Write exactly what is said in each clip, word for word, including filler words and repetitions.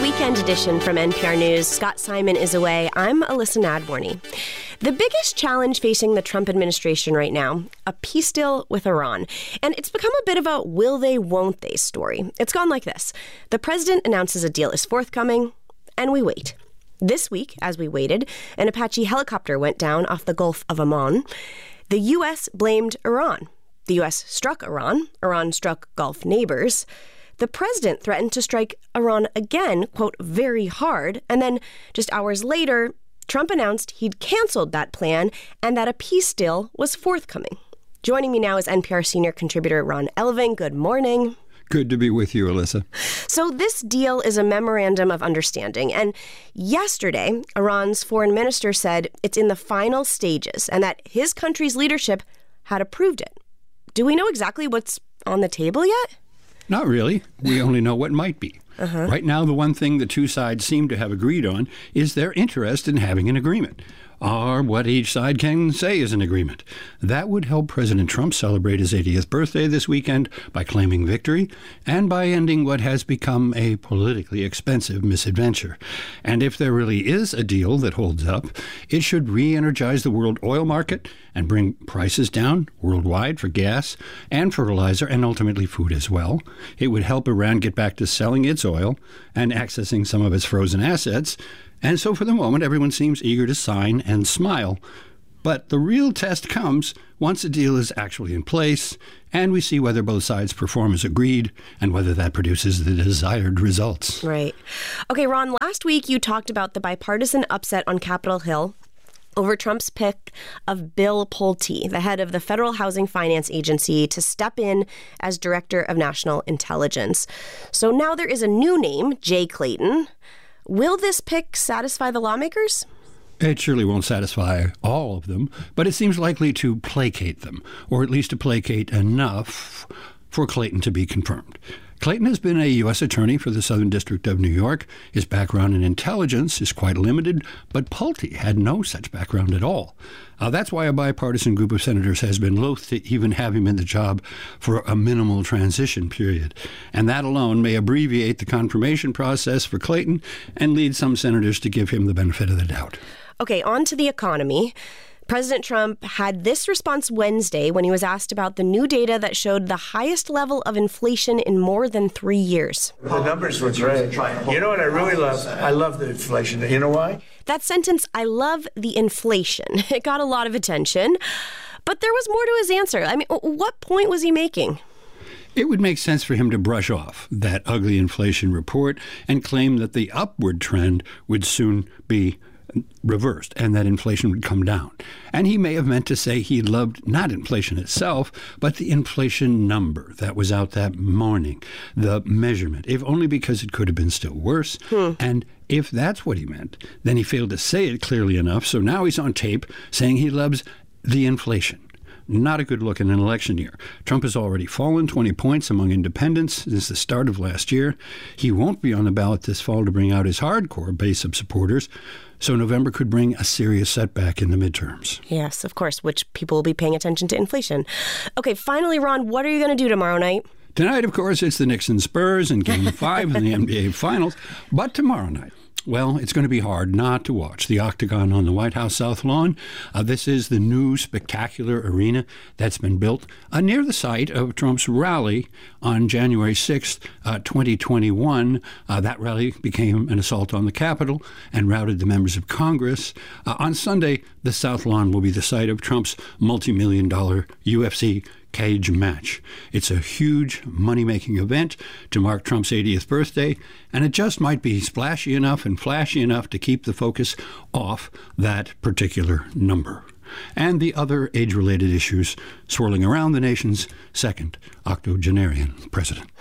weekend edition from N P R News. Scott Simon is away. I'm Alyssa Nadworny. The biggest challenge facing the Trump administration right now, a peace deal with Iran. And it's become a bit of a will they, won't they story. It's gone like this. The president announces a deal is forthcoming, and we wait. This week, as we waited, an Apache helicopter went down off the Gulf of Oman. The U S blamed Iran. The U S struck Iran. Iran struck Gulf neighbors. The president threatened to strike Iran again, quote, very hard. And then just hours later, Trump announced he'd canceled that plan and that a peace deal was forthcoming. Joining me now is N P R senior contributor Ron Elving. Good morning. Good to be with you, Alyssa. So this deal is a memorandum of understanding. And yesterday, Iran's foreign minister said it's in the final stages and that his country's leadership had approved it. Do we know exactly what's on the table yet? Not really. We only know what might be. Uh-huh. Right now, the one thing the two sides seem to have agreed on is their interest in having an agreement, or what each side can say is an agreement. That would help President Trump celebrate his eightieth birthday this weekend by claiming victory and by ending what has become a politically expensive misadventure. And if there really is a deal that holds up, it should re-energize the world oil market and bring prices down worldwide for gas and fertilizer and ultimately food as well. It would help Iran get back to selling its oil and accessing some of its frozen assets. And so for the moment, everyone seems eager to sign and smile. But the real test comes once a deal is actually in place and we see whether both sides perform as agreed and whether that produces the desired results. Right. Okay, Ron, last week you talked about the bipartisan upset on Capitol Hill over Trump's pick of Bill Pulte, the head of the Federal Housing Finance Agency, to step in as Director of National Intelligence. So now there is a new name, Jay Clayton. Will this pick satisfy the lawmakers? It surely won't satisfy all of them, but it seems likely to placate them, or at least to placate enough for Clayton to be confirmed. Clayton has been a U S attorney for the Southern District of New York. His background in intelligence is quite limited, but Pulte had no such background at all. Uh, that's why a bipartisan group of senators has been loath to even have him in the job for a minimal transition period. And that alone may abbreviate the confirmation process for Clayton and lead some senators to give him the benefit of the doubt. Okay, on to the economy. President Trump had this response Wednesday when he was asked about the new data that showed the highest level of inflation in more than three years. The numbers were great. You know what I really love? I love the inflation. You know why? That sentence, I love the inflation. It got a lot of attention. But there was more to his answer. I mean, what point was he making? It would make sense for him to brush off that ugly inflation report and claim that the upward trend would soon be reversed and that inflation would come down. And he may have meant to say he loved not inflation itself, but the inflation number that was out that morning, the measurement, if only because it could have been still worse. Hmm. And if that's what he meant, then he failed to say it clearly enough. So now he's on tape saying he loves the inflation. Not a good look in an election year. Trump has already fallen twenty points among independents since the start of last year. He won't be on the ballot this fall to bring out his hardcore base of supporters. So November could bring a serious setback in the midterms. Yes, of course, which people will be paying attention to inflation. Okay, finally, Ron, what are you going to do tomorrow night? Tonight, of course, it's the Knicks and Spurs in Game five in the N B A Finals. But tomorrow night, well, it's going to be hard not to watch the Octagon on the White House South Lawn. Uh, this is the new spectacular arena that's been built uh, near the site of Trump's rally on January sixth, uh, twenty twenty-one. Uh, that rally became an assault on the Capitol and routed the members of Congress. Uh, on Sunday, the South Lawn will be the site of Trump's multi-million dollar U F C cage match. It's a huge money-making event to mark Trump's eightieth birthday, and it just might be splashy enough and flashy enough to keep the focus off that particular number and the other age-related issues swirling around the nation's second octogenarian president.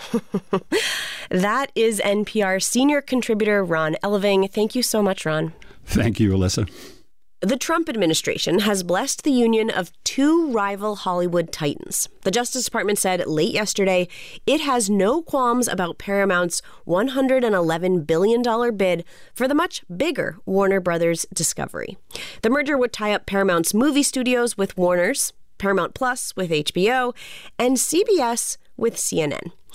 That is N P R senior contributor Ron Elving. Thank you so much, Ron. Thank you, Alyssa. The Trump administration has blessed the union of two rival Hollywood titans. The Justice Department said late yesterday it has no qualms about Paramount's one hundred eleven billion dollars bid for the much bigger Warner Brothers Discovery. The merger would tie up Paramount's movie studios with Warner's, Paramount Plus with H B O, and C B S with C N N.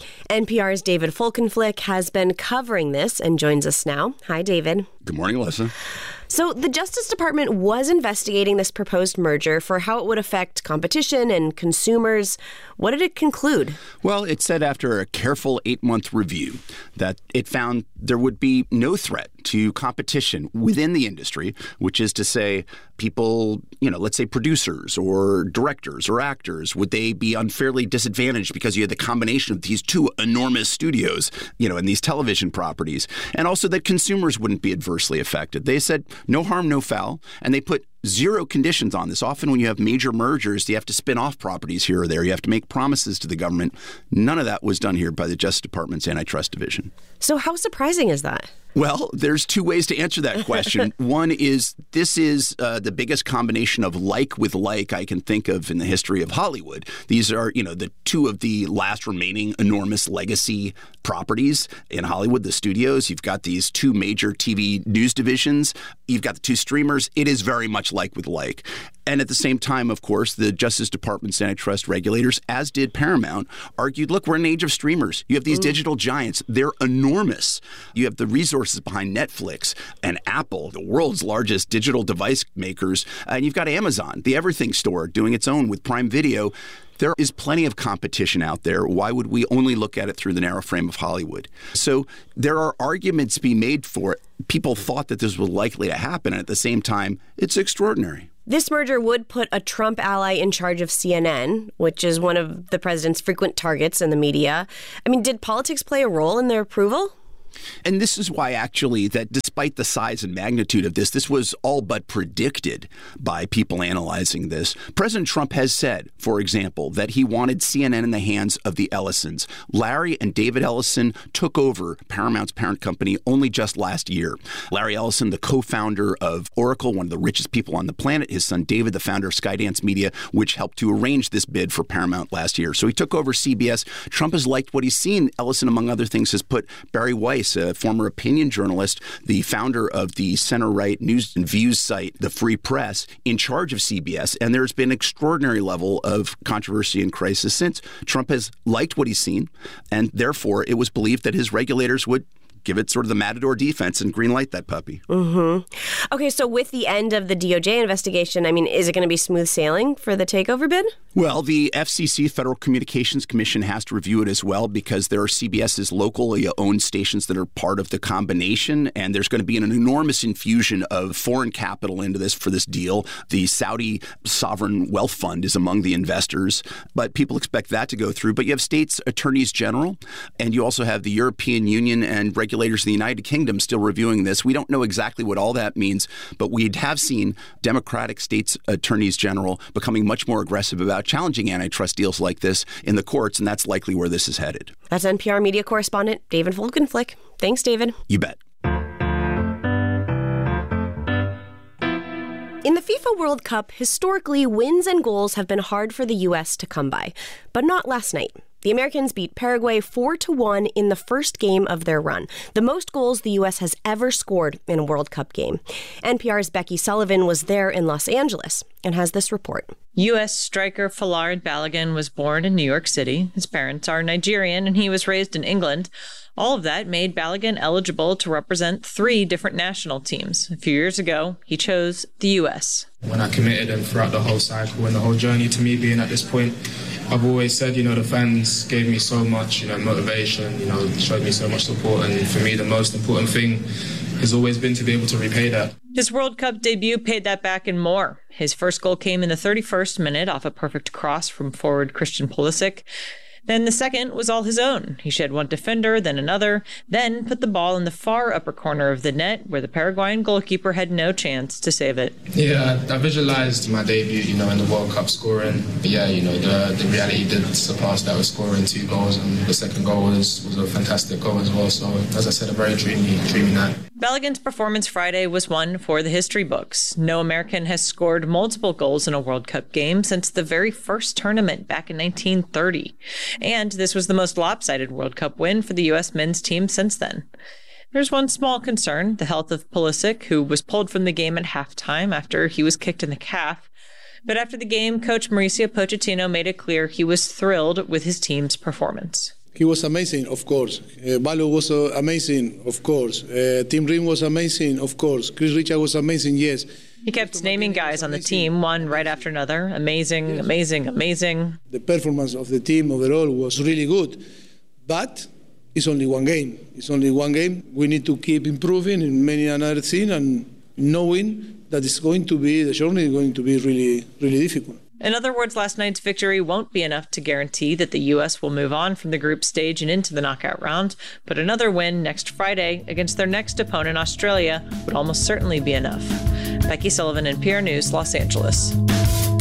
N P R's David Folkenflik has been covering this and joins us now. Hi, David. Good morning, Alyssa. So the Justice Department was investigating this proposed merger for how it would affect competition and consumers. What did it conclude? Well, it said after a careful eight-month review that it found there would be no threat to competition within the industry, which is to say people, you know, let's say producers or directors or actors, would they be unfairly disadvantaged because you had the combination of these two enormous studios, you know, and these television properties, and also that consumers wouldn't be adversely affected. They said no harm, no foul, and they put zero conditions on this. Often when you have major mergers, you have to spin off properties here or there. You have to make promises to the government. None of that was done here by the Justice Department's Antitrust Division. So how surprising is that? Well, there's two ways to answer that question. One is this is uh, the biggest combination of like with like I can think of in the history of Hollywood. These are, you know, the two of the last remaining enormous legacy properties in Hollywood, the studios. You've got these two major T V news divisions. You've got the two streamers. It is very much like with like. And at the same time, of course, the Justice Department's antitrust regulators, as did Paramount, argued, look, we're in an age of streamers. You have these mm. digital giants. They're enormous. You have the resources behind Netflix and Apple, the world's largest digital device makers. And you've got Amazon, the everything store, doing its own with Prime Video. There is plenty of competition out there. Why would we only look at it through the narrow frame of Hollywood? So there are arguments to be made for it. People thought that this was likely to happen. And at the same time, it's extraordinary. This merger would put a Trump ally in charge of C N N, which is one of the president's frequent targets in the media. I mean, did politics play a role in their approval? And this is why, actually, that despite the size and magnitude of this, this was all but predicted by people analyzing this. President Trump has said, for example, that he wanted C N N in the hands of the Ellisons. Larry and David Ellison took over Paramount's parent company only just last year. Larry Ellison, the co-founder of Oracle, one of the richest people on the planet. His son David, the founder of Skydance Media, which helped to arrange this bid for Paramount last year. So he took over C B S. Trump has liked what he's seen. Ellison, among other things, has put Barry Weiss, a former opinion journalist, the founder of the center-right news and views site, The Free Press, in charge of C B S. And there's been an extraordinary level of controversy and crisis since. Trump has liked what he's seen, and therefore it was believed that his regulators would give it sort of the Matador defense and green light that puppy. Mm-hmm. Okay, so with the end of the D O J investigation, I mean, is it going to be smooth sailing for the takeover bid? Well, the F C C, Federal Communications Commission, has to review it as well because there are CBS's locally owned stations that are part of the combination, and there's going to be an enormous infusion of foreign capital into this for this deal. The Saudi Sovereign Wealth Fund is among the investors, but people expect that to go through. But you have states' attorneys general, and you also have the European Union and regulators in the United Kingdom still reviewing this. We don't know exactly what all that means, but we have seen Democratic states' attorneys general becoming much more aggressive about challenging antitrust deals like this in the courts, and that's likely where this is headed. That's N P R media correspondent David Folkenflik. Thanks, David. You bet. In the FIFA World Cup, historically, wins and goals have been hard for the U S to come by, but not last night. The Americans beat Paraguay four to one in the first game of their run, the most goals the U S has ever scored in a World Cup game. N P R's Becky Sullivan was there in Los Angeles and has this report. U S striker Falarin Balogun was born in New York City. His parents are Nigerian, and he was raised in England. All of that made Balogun eligible to represent three different national teams. A few years ago, he chose the U S. When I committed and throughout the whole cycle and the whole journey to me being at this point, I've always said, you know, the fans gave me so much, you know, motivation, you know, showed me so much support. And for me, the most important thing has always been to be able to repay that. His World Cup debut paid that back and more. His first goal came in the thirty-first minute off a perfect cross from forward Christian Pulisic. Then the second was all his own. He shed one defender, then another, then put the ball in the far upper corner of the net where the Paraguayan goalkeeper had no chance to save it. Yeah, I visualized my debut, you know, in the World Cup scoring. Yeah, you know, the, the reality did surpass that with scoring two goals, and the second goal was, was a fantastic goal as well. So, as I said, a very dreamy, dreamy night. Balogun's performance Friday was one for the history books. No American has scored multiple goals in a World Cup game since the very first tournament back in nineteen thirty. And this was the most lopsided World Cup win for the U S men's team since then. There's one small concern, the health of Pulisic, who was pulled from the game at halftime after he was kicked in the calf. But after the game, coach Mauricio Pochettino made it clear he was thrilled with his team's performance. He was amazing, of course. Uh, Balog was uh, amazing, of course. Uh, Tim Ring was amazing, of course. Chris Richard was amazing, yes. He kept naming guys on the team, one right after another. Amazing, amazing, amazing. The performance of the team overall was really good. But it's only one game. It's only one game. We need to keep improving in many another things and knowing that it's going to be, the journey is going to be really, really difficult. In other words, last night's victory won't be enough to guarantee that the U S will move on from the group stage and into the knockout round, but another win next Friday against their next opponent, Australia, would almost certainly be enough. Becky Sullivan, N P R News, Los Angeles.